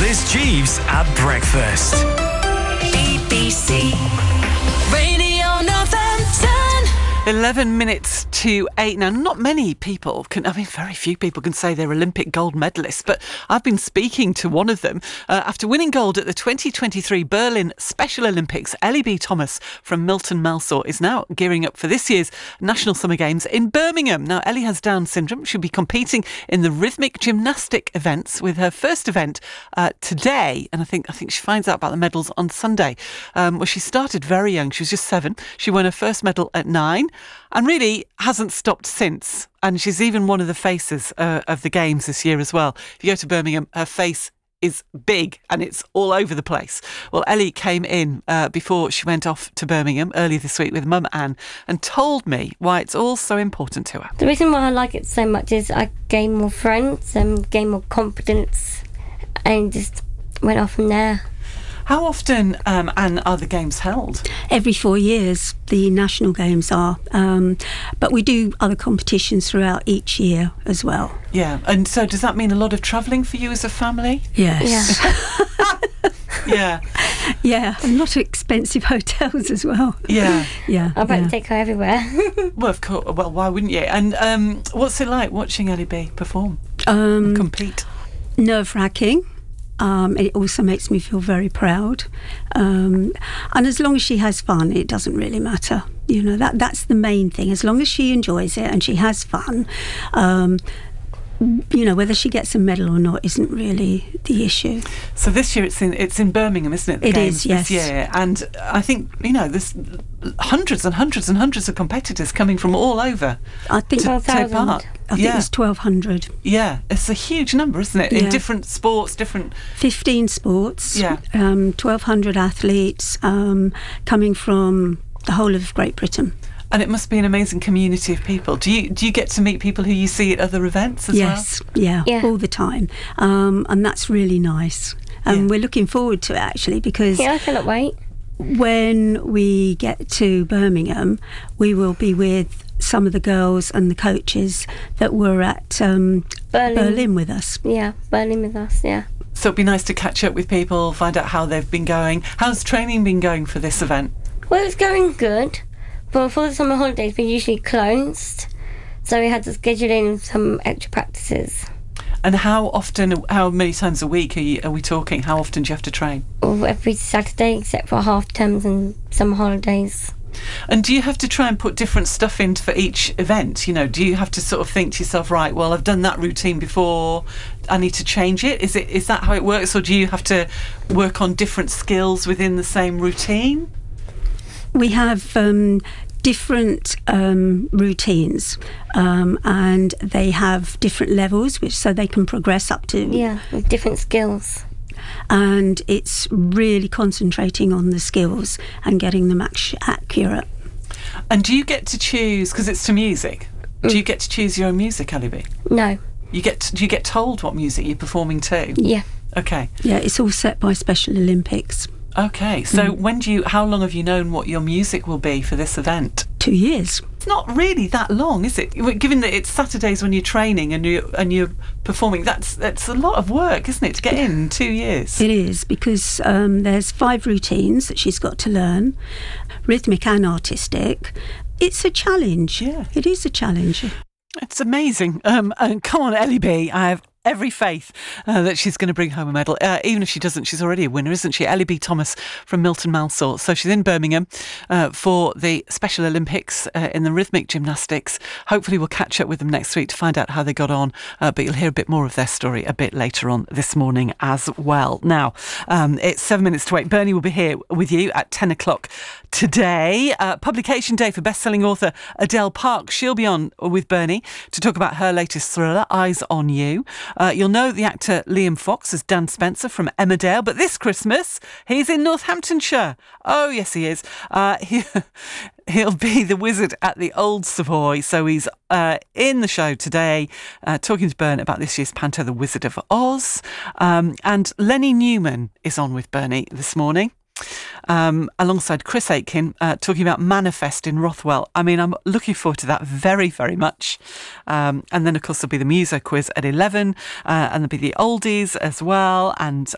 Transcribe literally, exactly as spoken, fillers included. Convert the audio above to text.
Chris Jeeves at breakfast. B B C Radio Northampton. eleven minutes to eight. Now, not many people can, I mean, very few people can say they're Olympic gold medalists, but I've been speaking to one of them. Uh, after winning gold at the twenty twenty-three Berlin Special Olympics, Ellie B. Thomas from Milton Malsaw is now gearing up for this year's National Summer Games in Birmingham. Now, Ellie has Down syndrome. She'll be competing in the rhythmic gymnastic events with her first event uh, today. And I think I think she finds out about the medals on Sunday. Um, well, she started very young. She was just seven. She won her first medal at nine. And really hasn't stopped since. And she's even one of the faces uh, of the Games this year as well. If you go to Birmingham, her face is big and it's all over the place. Well, Ellie came in uh, before she went off to Birmingham earlier this week with Mum Anne and told me why it's all so important to her. The reason why I like it so much is I gained more friends and gained more confidence and just went off from there. How often, um, Anne, are the Games held? Every four years, the national games are. Um, but we do other competitions throughout each year as well. Yeah, and so does that mean a lot of travelling for you as a family? Yes. Yeah. Yeah. Yeah, a lot of expensive hotels as well. Yeah. Yeah. I'd like yeah. to take her everywhere. Well, of course. Well, why wouldn't you? And um, what's it like watching Ellie B perform, Um, compete? nerve-wracking. Um, it also makes me feel very proud. Um, and as long as she has fun, it doesn't really matter. You know, that that's the main thing. As long as she enjoys it and she has fun, um, you know, whether she gets a medal or not isn't really the issue. So this year it's in it's in Birmingham, isn't it? The It Games is, yes. This year, and I think you know there's hundreds and hundreds and hundreds of competitors coming from all over I think to take part. I think yeah, it's twelve hundred. yeah, it's a huge number, isn't it? In Yeah. different sports, different. fifteen sports, Yeah. um, twelve hundred athletes um, coming from the whole of Great Britain. And it must be an amazing community of people. Do you do you get to meet people who you see at other events as Yes, yeah, Yeah. all the time. Um, and that's really nice. And Yeah. we're looking forward to it, actually, because Yeah, I cannot wait. when we get to Birmingham, we will be with some of the girls and the coaches that were at um, Berlin. Berlin with us. Yeah, Berlin with us, yeah. So it'd be nice to catch up with people, find out how they've been going. How's training been going for this event? Well, it's going good, but for the summer holidays we're usually closed, so we had to schedule in some extra practices. And how often, how many times a week are, you, are we talking? How often do you have to train? Well, every Saturday except for half terms and summer holidays. And do you have to try and put different stuff in for each event? You know, do you have to sort of think to yourself, right, well, I've done that routine before, I need to change it? Is it is that how it works, or do you have to work on different skills within the same routine? We have um, different um, routines, um, and they have different levels, which so they can progress up to. Yeah, with different skills. And it's really concentrating on the skills and getting them ac- accurate. And do you get to choose, because it's to music, do you get to choose your own music, Ellie B? No. You get to, do you get told what music you're performing to? Yeah. Okay. Yeah, it's all set by Special Olympics. Okay. So when do you? How long have you known what your music will be for this event? Two years. It's not really that long, is it? Given that it's Saturdays when you're training and you and you're performing, that's that's a lot of work, isn't it, to get in two years? It is, because um, there's five routines that she's got to learn, rhythmic and artistic. It's a challenge. Yeah. It is a challenge. It's amazing. Um, and come on, Ellie B. I have every faith uh, that she's going to bring home a medal. Uh, even if she doesn't, she's already a winner, isn't she? Ellie B. Thomas from Milton Malsaw. So she's in Birmingham uh, for the Special Olympics uh, in the rhythmic gymnastics. Hopefully we'll catch up with them next week to find out how they got on. Uh, but you'll hear a bit more of their story a bit later on this morning as well. Now, um, it's seven minutes to eight. Bernie will be here with you at ten o'clock today. Uh, publication day for best-selling author Adele Park. She'll be on with Bernie to talk about her latest thriller, Eyes on You. Uh, you'll know the actor Liam Fox as Dan Spencer from Emmerdale, but this Christmas he's in Northamptonshire. Oh, yes, he is. Uh, he, he'll be the wizard at the Old Savoy, so he's uh, in the show today uh, talking to Bern about this year's panto, The Wizard of Oz. Um, and Lenny Newman is on with Bernie this morning. Um, alongside Chris Aitken, uh, talking about Manifest in Rothwell. I mean, I'm looking forward to that very, very much. Um, and then, of course, there'll be the Muso quiz at eleven, uh, and there'll be the oldies as well. And